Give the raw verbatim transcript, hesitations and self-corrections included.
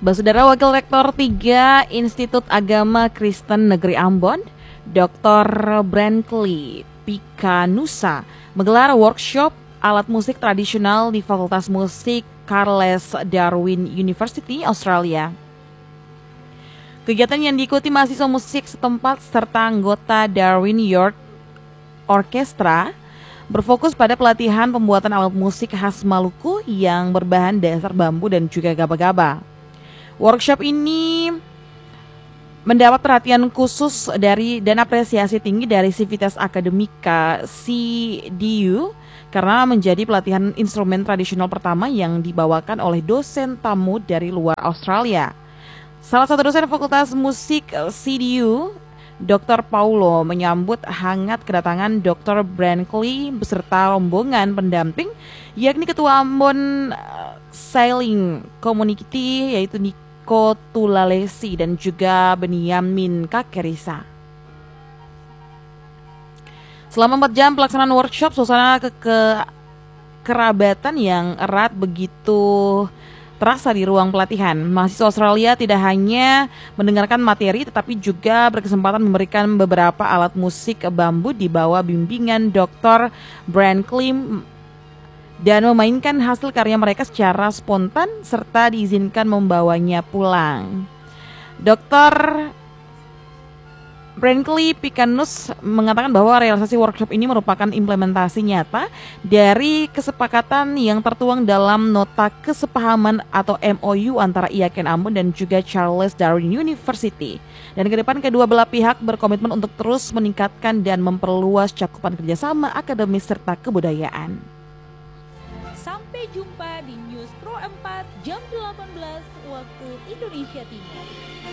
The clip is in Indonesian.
Saudara Wakil Rektor tiga Institut Agama Kristen Negeri Ambon, doktor Brantley Pikanusa, menggelar workshop alat musik tradisional di Fakultas Musik Charles Darwin University, Australia. Kegiatan yang diikuti mahasiswa musik setempat serta anggota Darwin Youth Orchestra berfokus pada pelatihan pembuatan alat musik khas Maluku yang berbahan dasar bambu dan juga gaba-gaba. Workshop ini mendapat perhatian khusus dari dan apresiasi tinggi dari Civitas Academica C D U karena menjadi pelatihan instrumen tradisional pertama yang dibawakan oleh dosen tamu dari luar Australia. Salah satu dosen Fakultas Musik C D U, doktor Paulo, menyambut hangat kedatangan doktor Brantley beserta rombongan pendamping, yakni Ketua Ambon Sailing Community yaitu Niko Tulalesi dan juga Benyamin Kakerisa. Selama empat jam pelaksanaan workshop, suasana ke ke- kerabatan yang erat begitu terasa di ruang pelatihan. Mahasiswa Australia tidak hanya mendengarkan materi tetapi juga berkesempatan memberikan beberapa alat musik bambu di bawah bimbingan doktor Brantley dan memainkan hasil karya mereka secara spontan serta diizinkan membawanya pulang. doktor Brantley Pikanus mengatakan bahwa realisasi workshop ini merupakan implementasi nyata dari kesepakatan yang tertuang dalam nota kesepahaman atau M O U antara I A K N Ambon dan juga Charles Darwin University. Dan ke depan kedua belah pihak berkomitmen untuk terus meningkatkan dan memperluas cakupan kerjasama akademis serta kebudayaan. Sampai jumpa di News Pro empat jam delapan belas waktu Indonesia Timur.